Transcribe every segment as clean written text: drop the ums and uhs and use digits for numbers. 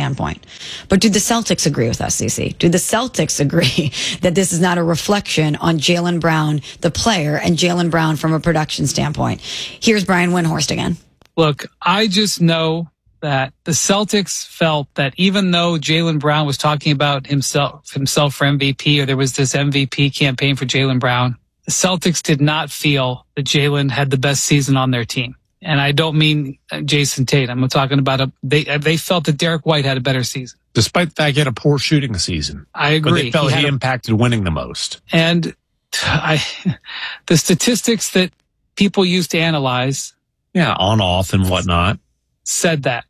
standpoint. But do the Celtics agree with us, CC? Do the Celtics agree that this is not a reflection on Jaylen Brown, the player, and Jaylen Brown from a production standpoint? Here's Brian Windhorst again. Look, I just know that the Celtics felt that even though Jaylen Brown was talking about himself for MVP, or there was this MVP campaign for Jaylen Brown, the Celtics did not feel that Jaylen had the best season on their team. And I don't mean Jason Tatum. I'm talking about they felt that Derek White had a better season. Despite the fact he had a poor shooting season. I agree. But they felt he impacted winning the most. And the statistics that people use to analyze. Yeah, on, off, and whatnot. Said that.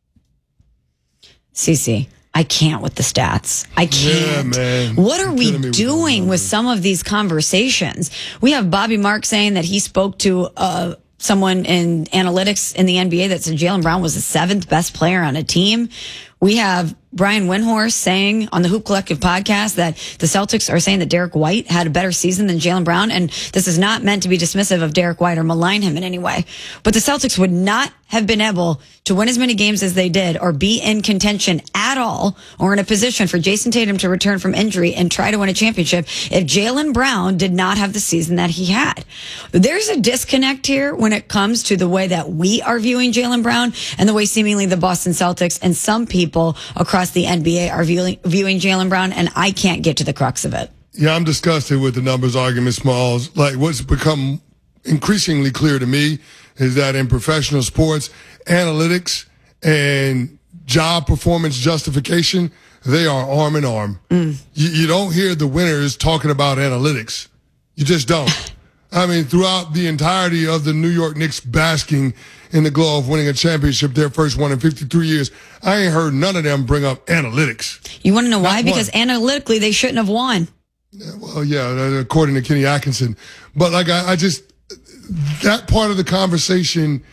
CC, I can't with the stats. I can't. Yeah, man. What are we doing with some of these conversations? We have Bobby Marks saying that he spoke to someone in analytics in the NBA that said Jaylen Brown was the 7th best player on a team. We have Brian Windhorst saying on the Hoop Collective podcast that the Celtics are saying that Derek White had a better season than Jaylen Brown. And this is not meant to be dismissive of Derek White or malign him in any way. But the Celtics would not have been able to win as many games as they did or be in contention at all or in a position for Jason Tatum to return from injury and try to win a championship if Jaylen Brown did not have the season that he had. There's a disconnect here when it comes to the way that we are viewing Jaylen Brown and the way seemingly the Boston Celtics and some people across the NBA are viewing Jaylen Brown, and I can't get to the crux of it. Yeah, I'm disgusted with the numbers argument, Smalls. Like, what's become increasingly clear to me is that in professional sports, analytics and job performance justification, they are arm in arm. You don't hear the winners talking about analytics. You just don't. I mean, throughout the entirety of the New York Knicks basking in the glow of winning a championship, their first one in 53 years, I ain't heard none of them bring up analytics. You want to know why? Because analytically, they shouldn't have won. Well, yeah, according to Kenny Atkinson. But like, I just, that part of the conversation,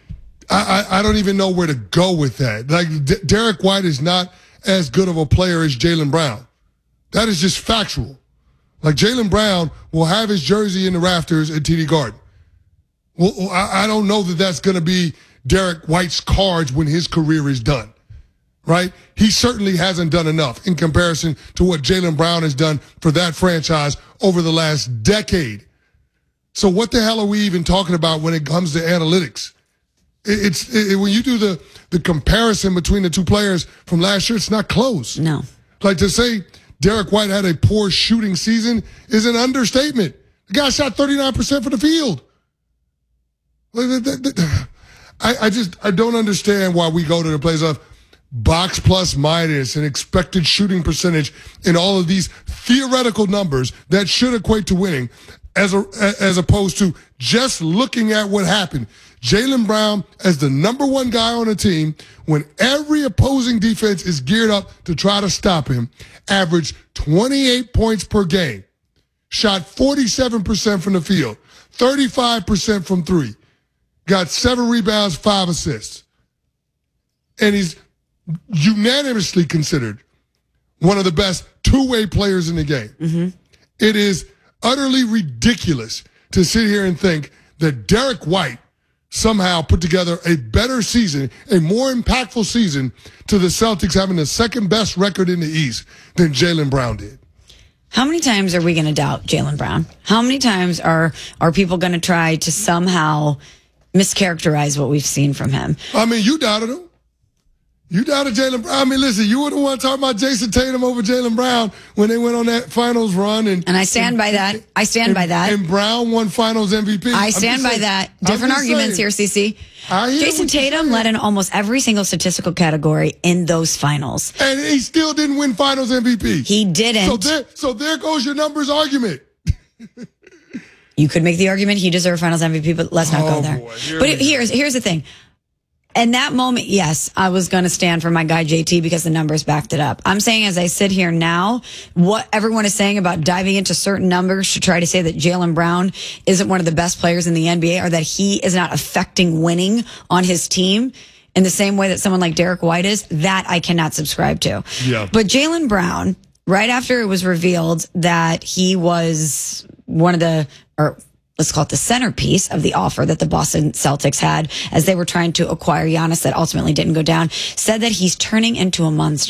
I don't even know where to go with that. Like, Derek White is not as good of a player as Jaylen Brown. That is just factual. Like, Jaylen Brown will have his jersey in the rafters at TD Garden. Well, I don't know that that's going to be Derek White's cards when his career is done, right? He certainly hasn't done enough in comparison to what Jaylen Brown has done for that franchise over the last decade. So what the hell are we even talking about when it comes to analytics? When you do the comparison between the two players from last year, it's not close. No. Like, to say Derek White had a poor shooting season is an understatement. The guy shot 39% from the field. I don't understand why we go to the place of box plus minus and expected shooting percentage and all of these theoretical numbers that should equate to winning as opposed to just looking at what happened. Jaylen Brown, as the number one guy on the team, when every opposing defense is geared up to try to stop him, averaged 28 points per game, shot 47% from the field, 35% from three, got 7 rebounds, 5 assists. And he's unanimously considered one of the best two-way players in the game. Mm-hmm. It is utterly ridiculous to sit here and think that Derek White somehow put together a better season, a more impactful season to the Celtics having the second best record in the East than Jaylen Brown did. How many times are we going to doubt Jaylen Brown? How many times are people going to try to somehow mischaracterize what we've seen from him? I mean, you doubted him. You doubted Jaylen Brown. I mean, listen, you were the one talking about Jason Tatum over Jaylen Brown when they went on that finals run. And I stand by that. I stand by that. And Brown won finals MVP. I stand by that. Different arguments here, CC. Jason Tatum led in almost every single statistical category in those finals. And he still didn't win finals MVP. He didn't. So there goes your numbers argument. You could make the argument he deserved finals MVP, but let's not go there. Boy, but here's the thing. In that moment, yes, I was going to stand for my guy JT because the numbers backed it up. I'm saying as I sit here now, what everyone is saying about diving into certain numbers to try to say that Jaylen Brown isn't one of the best players in the NBA or that he is not affecting winning on his team in the same way that someone like Derek White is, that I cannot subscribe to. Yeah. But Jaylen Brown, right after it was revealed that he was one of the, or let's call it the centerpiece of the offer that the Boston Celtics had as they were trying to acquire Giannis that ultimately didn't go down, said that he's turning into a monster.